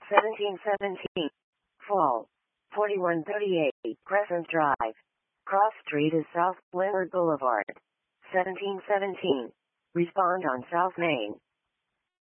1717. Fall. 4138 Crescent Drive. Cross Street is South Leonard Boulevard. 1717. Respond on South Main.